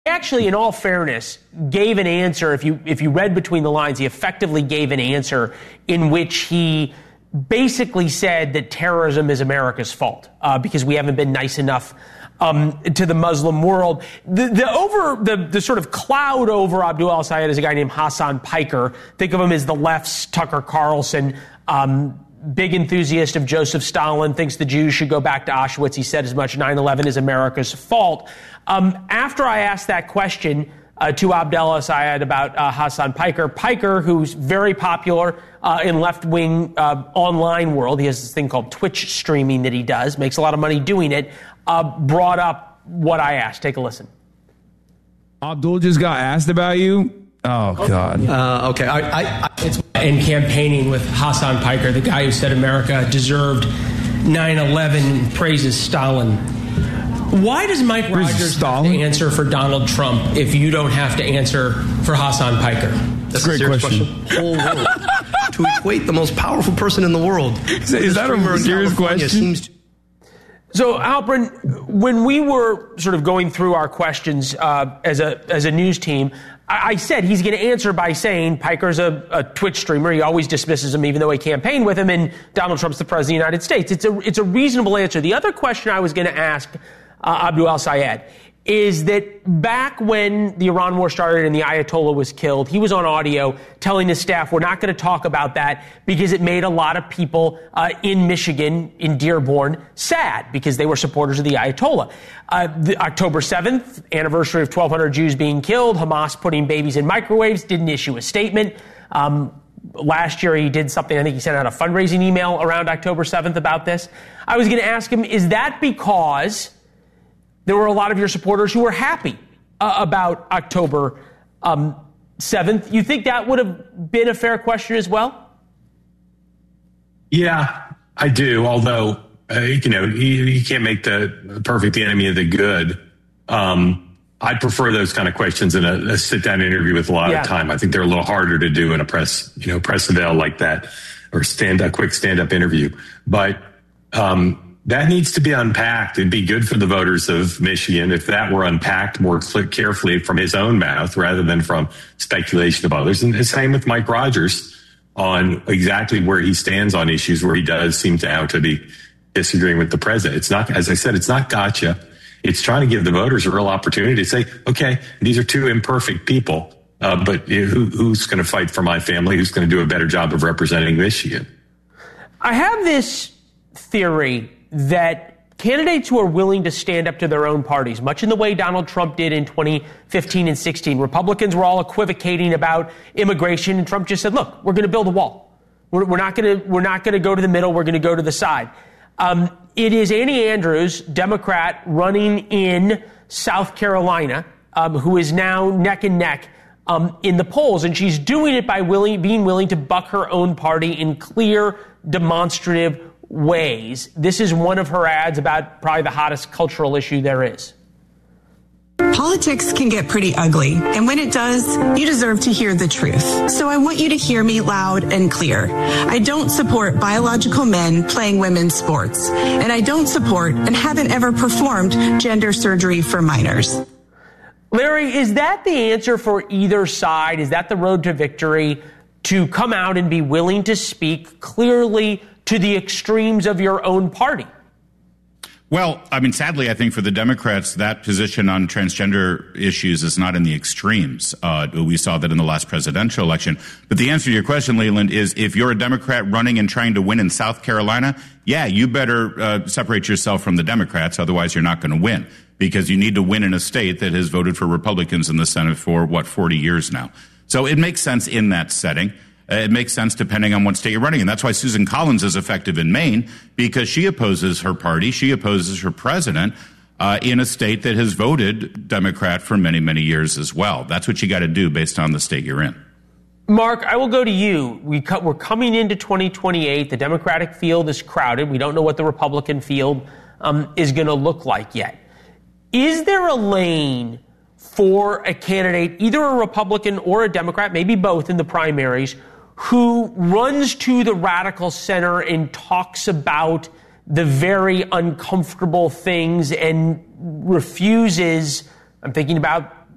Actually, in all fairness, gave an answer. If you read between the lines, he effectively gave an answer in which he basically said that terrorism is America's fault because we haven't been nice enough to the Muslim world. The sort of cloud over Abdul al-Sayed is a guy named Hassan Piker. Think of him as the left's Tucker Carlson. Big enthusiast of Joseph Stalin, thinks the Jews should go back to Auschwitz. He said as much. 9/11 is America's fault. After I asked that question to Abdul al-Sayed about Hassan Piker, who's very popular in left-wing online world, he has this thing called Twitch streaming that he does, makes a lot of money doing it, brought up what I asked. Take a listen. Abdul just got asked about you? Oh, God. Okay. It's in campaigning with Hassan Piker, the guy who said America deserved 9/11, praises Stalin. Why does Mike Rogers have to answer for Donald Trump if you don't have to answer for Hassan Piker? That's a great question. Whole world. To equate the most powerful person in the world. Is that a serious question? So, Halpern, when we were sort of going through our questions as a news team, I said he's going to answer by saying Piker's a Twitch streamer. He always dismisses him, even though he campaigned with him, and Donald Trump's the president of the United States. It's a reasonable answer. The other question I was going to ask Abdul al-Sayed is that back when the Iran war started and the Ayatollah was killed, he was on audio telling his staff, we're not going to talk about that because it made a lot of people in Michigan, in Dearborn, sad because they were supporters of the Ayatollah. The October 7th, anniversary of 1,200 Jews being killed, Hamas putting babies in microwaves, didn't issue a statement. Last year he did something, I think he sent out a fundraising email around October 7th about this. I was going to ask him, is that because there were a lot of your supporters who were happy about October 7th? You think that would have been a fair question as well? Yeah, I do. Although, you can't make the perfect the enemy of the good. I prefer those kind of questions in a sit-down interview with a lot of time. I think they're a little harder to do in a press avail like that, or quick stand-up interview. But that needs to be unpacked. It'd be good for the voters of Michigan if that were unpacked more carefully from his own mouth rather than from speculation of others. And the same with Mike Rogers on exactly where he stands on issues where he does seem to be disagreeing with the president. It's not, as I said, it's not gotcha. It's trying to give the voters a real opportunity to say, okay, these are two imperfect people, but who's going to fight for my family? Who's going to do a better job of representing Michigan? I have this theory that candidates who are willing to stand up to their own parties, much in the way Donald Trump did in 2015 and 16, Republicans were all equivocating about immigration, and Trump just said, look, we're going to build a wall. We're not going to go to the middle. We're going to go to the side. It is Annie Andrews, Democrat, running in South Carolina, who is now neck and neck in the polls. And she's doing it by being willing to buck her own party in clear, demonstrative ways. This is one of her ads about probably the hottest cultural issue there is. Politics can get pretty ugly, and when it does, you deserve to hear the truth. So I want you to hear me loud and clear. I don't support biological men playing women's sports, and I don't support and haven't ever performed gender surgery for minors. Larry, is that the answer for either side? Is that the road to victory, to come out and be willing to speak clearly to the extremes of your own party? Well, I mean, sadly, I think for the Democrats, that position on transgender issues is not in the extremes. We saw that in the last presidential election. But the answer to your question, Leland, is if you're a Democrat running and trying to win in South Carolina, yeah, you better separate yourself from the Democrats. Otherwise, you're not going to win, because you need to win in a state that has voted for Republicans in the Senate for, 40 years now. So it makes sense in that setting. It makes sense depending on what state you're running. And that's why Susan Collins is effective in Maine, because she opposes her party. She opposes her president in a state that has voted Democrat for many, many years as well. That's what you got to do based on the state you're in. Mark, I will go to you. We're coming into 2028. The Democratic field is crowded. We don't know what the Republican field is going to look like yet. Is there a lane for a candidate, either a Republican or a Democrat, maybe both in the primaries, who runs to the radical center and talks about the very uncomfortable things and refuses, I'm thinking about